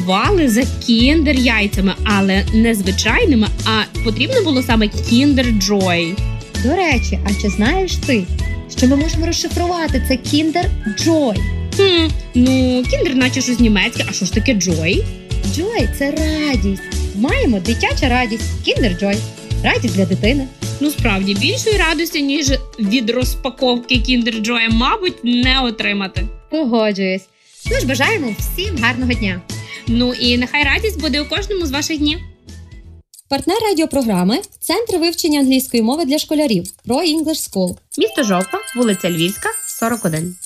слідкували за кіндер-яйцями, але не звичайними, а потрібно було саме Kinder Joy. До речі, а чи знаєш ти, що ми можемо розшифрувати це Kinder Joy? Кіндер наче щось німецьке, а що ж таке Joy? Joy – це радість. Маємо дитяча радість, Kinder Joy. Радість для дитини. Справді, більшої радості, ніж від розпаковки Kinder Joy, мабуть, не отримати. Погоджуюсь. Тож бажаємо всім гарного дня. І нехай радість буде у кожному з ваших днів. Партнер радіопрограми – Центр вивчення англійської мови для школярів ProEnglish School. Місто Жовква, вулиця Львівська, 41.